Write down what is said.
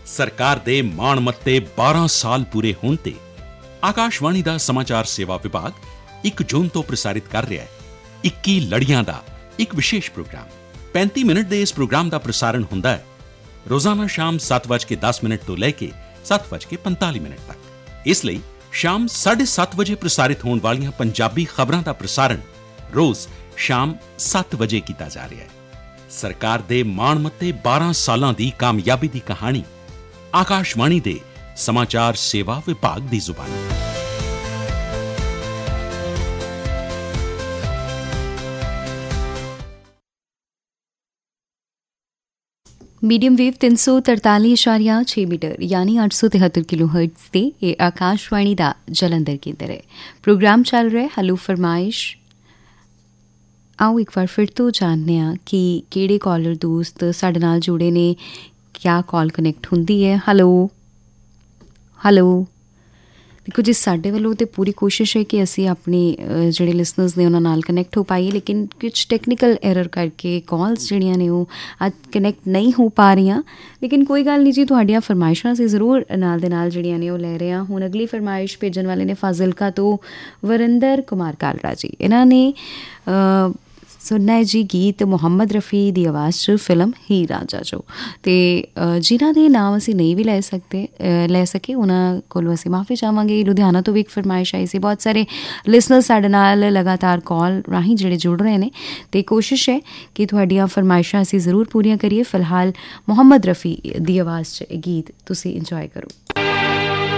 ਸਰਕਾਰ ਦੇ ਮਾਣਮੱਤੇ 12 ਸਾਲ ਪੂਰੇ ਹੋਣ ਤੇ ਆਕਾਸ਼ਵਾਣੀ ਦਾ ਸਮਾਚਾਰ ਸੇਵਾ ਵਿਭਾਗ 1 ਜੂਨ ਤੋਂ ਪ੍ਰਸਾਰਿਤ ਕਰ ਰਿਹਾ ਹੈ 21 ਲੜੀਆਂ ਦਾ ਇੱਕ ਵਿਸ਼ੇਸ਼ ਪ੍ਰੋਗਰਾਮ। 35 ਮਿੰਟ ਦੇ ਇਸ ਪ੍ਰੋਗਰਾਮ ਦਾ ਪ੍ਰਸਾਰਣ ਹੁੰਦਾ ਹੈ ਰੋਜ਼ਾਨਾ ਸ਼ਾਮ 7:10 ਤੋਂ ਲੈ ਕੇ 7:45 ਤੱਕ। ਇਸ ਲਈ ਸ਼ਾਮ 7:30 ਵਜੇ ਪ੍ਰਸਾਰਿਤ ਹੋਣ ਵਾਲੀਆਂ ਪੰਜਾਬੀ ਖਬਰਾਂ ਦਾ ਪ੍ਰਸਾਰਣ ਰੋਜ਼ ਸ਼ਾਮ 7 ਵਜੇ ਕੀਤਾ ਜਾ ਰਿਹਾ ਹੈ। ਸਰਕਾਰ ਦੇ ਮਾਣਮੱਤੇ 12 ਸਾਲਾਂ ਦੀ ਕਾਮਯਾਬੀ ਦੀ ਕਹਾਣੀ ਆਕਾਸ਼ਵਾਣੀ ਦੇ ਸਮਾਚਾਰ ਸੇਵਾ ਵਿਭਾਗ ਦੀ ਜ਼ੁਬਾਨੀ। ਮੀਡੀਅਮ ਵੇਵ 343.6 ਮੀਟਰ ਯਾਨੀ 873 ਕਿਲੋਹਰਟਜ਼ ਤੇ ਇਹ ਆਕਾਸ਼ਵਾਣੀ ਦਾ ਜਲੰਧਰ ਕੇਂਦਰ ਹੈ। ਪ੍ਰੋਗਰਾਮ ਚੱਲ ਰਿਹਾ ਹਲੋ ਫਰਮਾਇਸ਼। ਆਓ ਇੱਕ ਵਾਰ ਫਿਰ ਤੋਂ ਜਾਣਦੇ ਹਾਂ ਕਿ ਕਿਹੜੇ ਕਾਲਰ ਦੋਸਤ ਸਾਡੇ ਨਾਲ ਜੁੜੇ ਨੇ, ਕਿਆ ਕਾਲ ਕਨੈਕਟ ਹੁੰਦੀ ਹੈ। ਹੈਲੋ ਦੇਖੋ ਜੀ, ਸਾਡੇ ਵੱਲੋਂ ਤਾਂ ਪੂਰੀ ਕੋਸ਼ਿਸ਼ ਹੈ ਕਿ ਅਸੀਂ ਆਪਣੇ ਜਿਹੜੇ ਲਿਸਨਰਸ ਨੇ ਉਹਨਾਂ ਨਾਲ ਕਨੈਕਟ ਹੋ ਪਾਈਏ, ਲੇਕਿਨ ਕੁਛ ਟੈਕਨੀਕਲ ਐਰਰ ਕਰਕੇ ਕਾਲਸ ਜਿਹੜੀਆਂ ਨੇ ਉਹ ਅੱਜ ਕਨੈਕਟ ਨਹੀਂ ਹੋ ਪਾ ਰਹੀਆਂ। ਲੇਕਿਨ ਕੋਈ ਗੱਲ ਨਹੀਂ ਜੀ, ਤੁਹਾਡੀਆਂ ਫਰਮਾਇਸ਼ਾਂ ਅਸੀਂ ਜ਼ਰੂਰ ਨਾਲ ਦੇ ਨਾਲ ਜਿਹੜੀਆਂ ਨੇ ਉਹ ਲੈ ਰਹੇ ਹਾਂ। ਹੁਣ ਅਗਲੀ ਫਰਮਾਇਸ਼ ਭੇਜਣ ਵਾਲੇ ਨੇ ਫਾਜ਼ਿਲਕਾ ਤੋਂ ਵਰਿੰਦਰ ਕੁਮਾਰ ਕਾਲਰਾ ਜੀ। ਇਹਨਾਂ ਨੇ ਸੁਣਨਾ ਹੈ ਜੀ ਗੀਤ ਮੁਹੰਮਦ ਰਫੀ ਦੀ ਆਵਾਜ਼ 'ਚ ਫਿਲਮ ਹੀਰ ਰਾਂਝਾ 'ਚੋਂ, ਅਤੇ ਜਿਨ੍ਹਾਂ ਦੇ ਨਾਮ ਅਸੀਂ ਨਹੀਂ ਵੀ ਲੈ ਸਕੇ ਉਹਨਾਂ ਕੋਲੋਂ ਅਸੀਂ ਮਾਫੀ ਚਾਹਾਂਗੇ। ਲੁਧਿਆਣਾ ਤੋਂ ਵੀ ਇੱਕ ਫਰਮਾਇਸ਼ ਆਈ ਸੀ। ਬਹੁਤ ਸਾਰੇ ਲਿਸਨਰ ਸਾਡੇ ਨਾਲ ਲਗਾਤਾਰ ਕਾਲ ਰਾਹੀਂ ਜਿਹੜੇ ਜੁੜ ਰਹੇ ਨੇ, ਅਤੇ ਕੋਸ਼ਿਸ਼ ਹੈ ਕਿ ਤੁਹਾਡੀਆਂ ਫਰਮਾਇਸ਼ਾਂ ਅਸੀਂ ਜ਼ਰੂਰ ਪੂਰੀਆਂ ਕਰੀਏ। ਫਿਲਹਾਲ ਮੁਹੰਮਦ ਰਫੀ ਦੀ ਆਵਾਜ਼ 'ਚ ਇਹ ਗੀਤ ਤੁਸੀਂ ਇੰਜੋਏ ਕਰੋ।